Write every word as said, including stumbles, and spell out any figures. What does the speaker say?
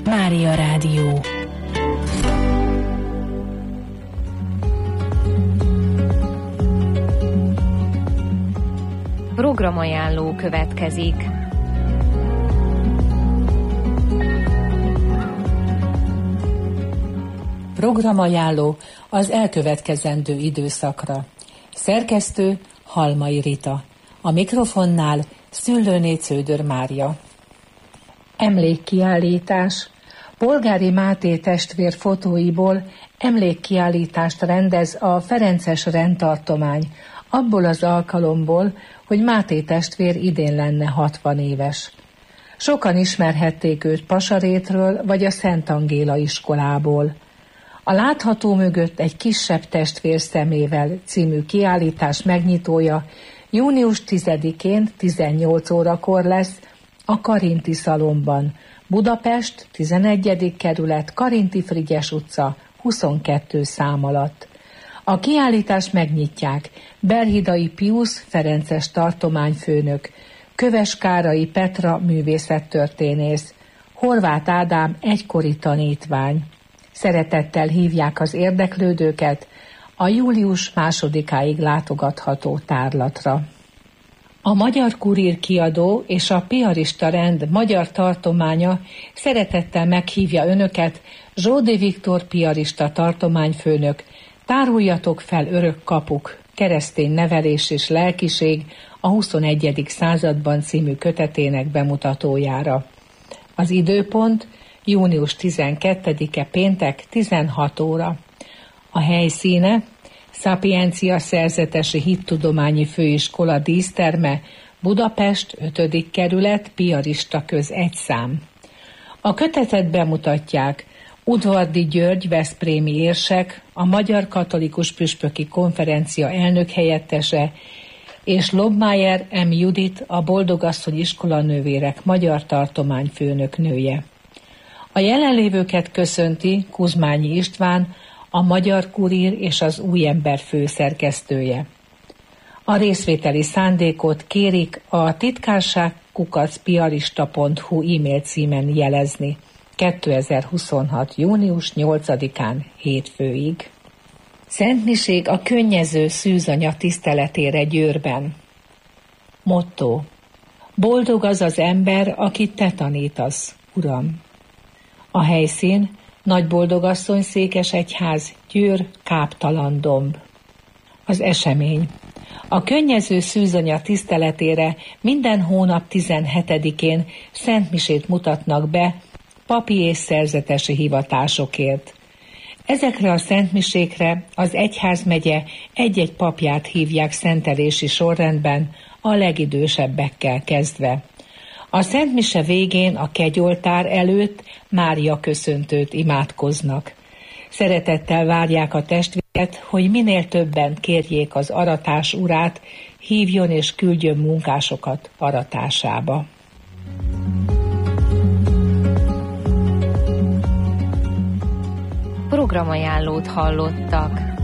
Mária Rádió. Programajánló következik. Programajánló az elkövetkezendő időszakra. Szerkesztő Halmai Rita. A mikrofonnál Szüllőné Cződör Mária. Emlékkiállítás. Polgári Máté testvér fotóiból emlékkiállítást rendez a Ferences rendtartomány, abból az alkalomból, hogy Máté testvér idén lenne hatvan éves. Sokan ismerhették őt Pasarétről vagy a Szent Angéla iskolából. A látható mögött egy kisebb testvér szemével című kiállítás megnyitója június tizedikén tizennyolc órakor lesz a Karinti Szalonban, Budapest, tizenegyedik kerület, Karinti Frigyes utca, huszonkettő szám alatt. A kiállítást megnyitják Berhidai Piusz ferences tartományfőnök, Köves Kárai Petra művészettörténész, Horváth Ádám egykori tanítvány. Szeretettel hívják az érdeklődőket a július másodikáig látogatható tárlatra. A Magyar Kurír kiadó és a Piarista rend magyar tartománya szeretettel meghívja önöket, Zsódi Viktor piarista tartományfőnök, Táruljatok fel örök kapuk, keresztény nevelés és lelkiség a huszonegyedik században című kötetének bemutatójára. Az időpont június tizenkettedike péntek tizenhat óra. A helyszíne Szapiencia Szerzetesi Hittudományi Főiskola díszterme, Budapest, ötödik kerület, Piarista köz egy szám. A kötetet bemutatják Udvardi György veszprémi érsek, a Magyar Katolikus Püspöki Konferencia elnökhelyettese, és Lobmeier M. Judit, a Boldogasszony iskolanővérek magyar tartományfőnök nője. A jelenlévőket köszönti Kuzmányi István, a Magyar Kurír és az Új Ember főszerkesztője. A részvételi szándékot kérik a titkárság kukac piarista pont hu e-mail címen jelezni kétezer-huszonhat. június nyolcadikán hétfőig. Szentmiség a könnyező szűzanya tiszteletére Győrben. Motto: boldog az az ember, akit te tanítasz, Uram. A helyszín Nagyboldogasszony székesegyház, Győr, Káptalan domb. Az esemény: a könnyező szűzanya tiszteletére minden hónap tizenhetedikén szentmisét mutatnak be papi és szerzetesi hivatásokért. Ezekre a szentmisékre az egyházmegye egy-egy papját hívják szentelési sorrendben, a legidősebbekkel kezdve. A szentmise végén a kegyoltár előtt Mária köszöntőt imádkoznak. Szeretettel várják a testvéreket, hogy minél többen kérjék az aratás urát, hívjon és küldjön munkásokat aratásába. Programajánlót hallottak.